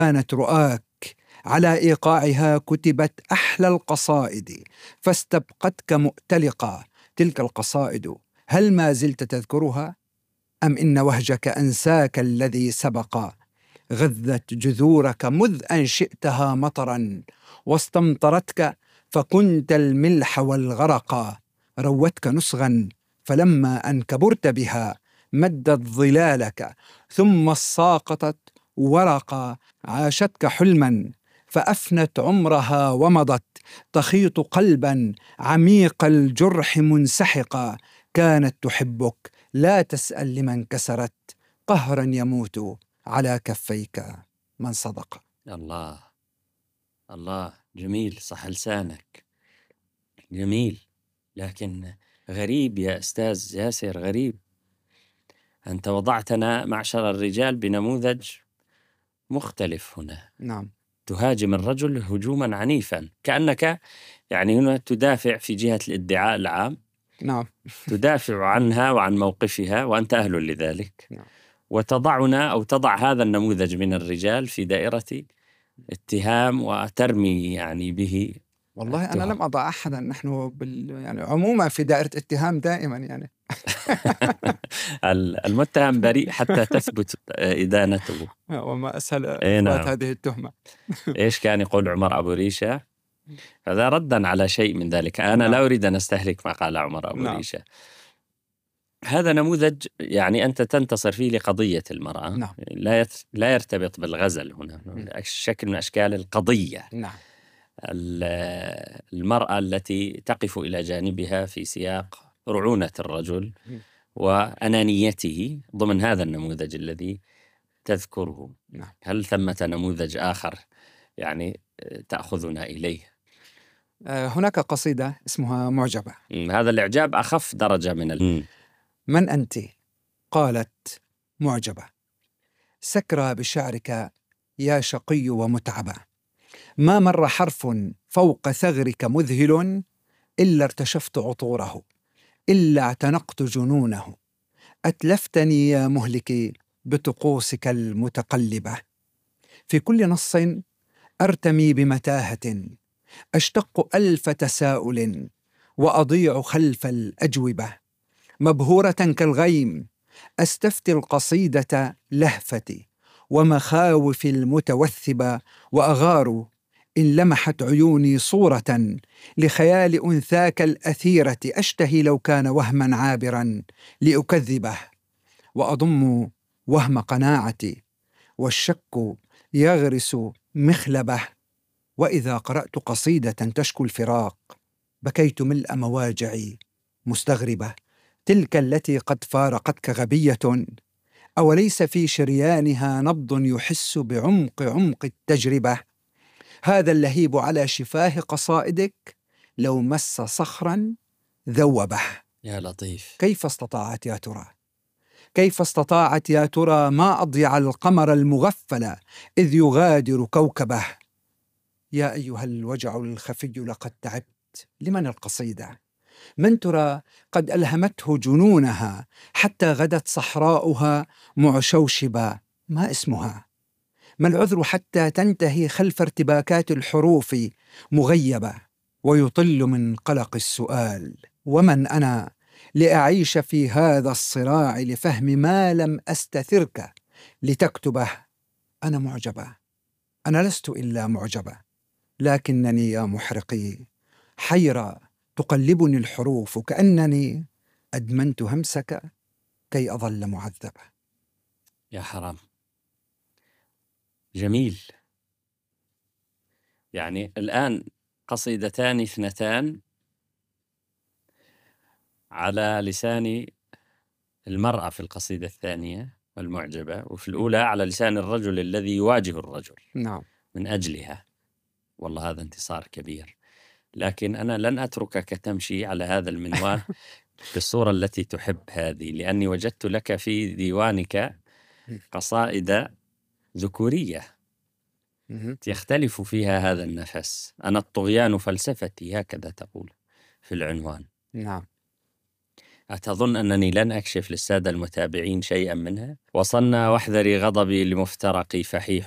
كانت رؤاك على إيقاعها كتبت أحلى القصائد فاستبقتك مؤتلقا تلك القصائد، هل ما زلت تذكرها؟ أم إن وهجك أنساك الذي سبق؟ غذت جذورك مذ أنشئتها مطرا واستمطرتك فكنت الملح والغرقا، روتك نسغا فلما أن كبرت بها مدت ظلالك ثم ساقطت ورقا، عاشتك حلما فأفنت عمرها ومضت تخيط قلبا عميق الجرح منسحقا، كانت تحبك لا تسأل لمن كسرت قهرا يموت على كفيك من صدق. الله الله، جميل، صح لسانك، جميل. لكن غريب يا أستاذ ياسر، غريب. أنت وضعتنا معشر الرجال بنموذج مختلف هنا. نعم. تهاجم الرجل هجوما عنيفا، كأنك يعني هنا تدافع في جهة الادعاء العام. نعم. تدافع عنها وعن موقفها وأنت أهل لذلك. نعم. وتضعنا أو تضع هذا النموذج من الرجال في دائرة اتهام وترمي يعني به. والله أنا لم أضع أحدا، نحن يعني عموما في دائرة اتهام دائما يعني. المتهم بريء حتى تثبت إدانته. وما أسهل نعم. إثبات هذه التهمة. إيش كان يقول عمر أبو ريشة؟ هذا ردا على شيء من ذلك. أنا لا أريد أن أستهلك ما قال عمر أبو ريشة. هذا نموذج يعني أنت تنتصر فيه لقضية المرأة. نعم. لا يرتبط بالغزل هنا. شكل من أشكال القضية. نعم. المرأة التي تقف إلى جانبها في سياق رعونة الرجل وأنانيته ضمن هذا النموذج الذي تذكره. نعم. هل ثمة نموذج آخر يعني تأخذنا إليه؟ هناك قصيدة اسمها معجبة. هذا الإعجاب أخف درجة من من أنت؟ قالت معجبة، سكرى بشعرك يا شقي ومتعبة، ما مر حرف فوق ثغرك مذهل إلا ارتشفت عطوره، إلا اعتنقت جنونه، أتلفتني يا مهلكي بطقوسك المتقلبة، في كل نص أرتمي بمتاهة، أشتق ألف تساؤل وأضيع خلف الأجوبة، مبهورة كالغيم أستفتي القصيدة لهفتي ومخاوفي المتوثبة، وأغار إن لمحت عيوني صورة لخيال أنثاك الأثيرة، أشتهي لو كان وهما عابرا لأكذبه، وأضم وهم قناعتي والشك يغرس مخلبه، وإذا قرأت قصيدة تشكو الفراق بكيت ملء مواجعي مستغربة، تلك التي قد فارقتك غبية أوليس في شريانها نبض يحس بعمق التجربة، هذا اللهيب على شفاه قصائدك لو مس صخرا ذوبه. يا لطيف، كيف استطاعت يا ترى؟ كيف استطاعت يا ترى ما أضيع القمر المغفل إذ يغادر كوكبه؟ يا أيها الوجع الخفي لقد تعبت، لمن القصيدة؟ من ترى قد ألهمته جنونها حتى غدت صحراؤها معشوشبة، ما اسمها؟ ما العذر حتى تنتهي خلف ارتباكات الحروف مغيبة، ويطل من قلق السؤال ومن أنا لأعيش في هذا الصراع لفهم ما لم أستثرك لتكتبه؟ أنا معجبة، أنا لست إلا معجبة، لكنني يا محرقي حيرة تقلبني الحروف كأنني أدمنت همسك كي أظل معذبة. يا حرام، جميل. يعني الآن قصيدتان اثنتان على لسان المرأة في القصيدة الثانية المعجبة، وفي الأولى على لسان الرجل الذي يواجه الرجل. نعم. من أجلها. والله هذا انتصار كبير. لكن أنا لن أتركك تمشي على هذا المنوال بالصورة التي تحب هذه، لأني وجدت لك في ديوانك قصائد ذكورية يختلف فيها هذا النفس. أنا الطغيان فلسفتي، هكذا تقول في العنوان. نعم. أتظن أنني لن أكشف للسادة المتابعين شيئا منها؟ وصلنا واحذري غضبي لمفترقي فحيح